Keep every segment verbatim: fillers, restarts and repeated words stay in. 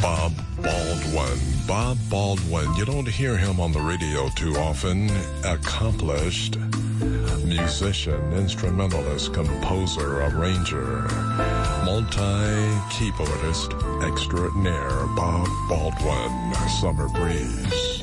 Bob Baldwin. Bob Baldwin, you don't hear him on the radio too often. Accomplished musician, instrumentalist, composer, arranger, multi-keyboardist extraordinaire, Bob Baldwin, Summer Breeze.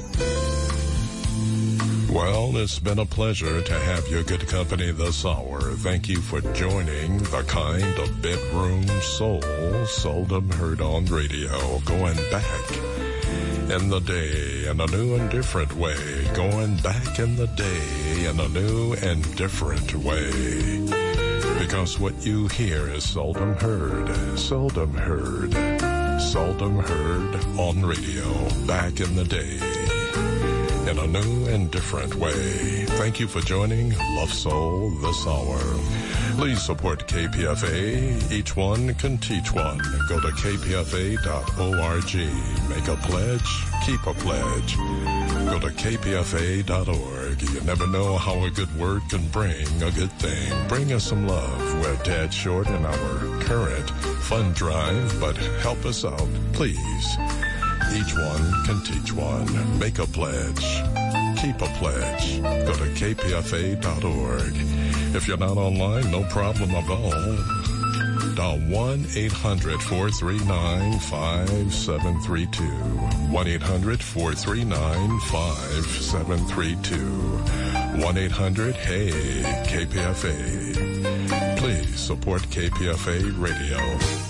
Well, it's been a pleasure to have your good company this hour. Thank you for joining the kind of bedroom soul seldom heard on radio. Going back in the day in a new and different way. Going back in the day in a new and different way. Because what you hear is seldom heard, seldom heard, seldom heard on radio back in the day. In a new and different way. Thank you for joining Love Soul this hour. Please support K P F A. Each one can teach one. Go to k p f a dot org. Make a pledge. Keep a pledge. Go to k p f a dot org. You never know how a good word can bring a good thing. Bring us some love. We're dead short in our current fund drive, but help us out, please. Each one can teach one. Make a pledge. Keep a pledge. Go to k p f a dot org. If you're not online, no problem at all. Dial one eight hundred four three nine five seven three two. one eight hundred four three nine five seven three two. one eight hundred hey K P F A. Please support K P F A Radio.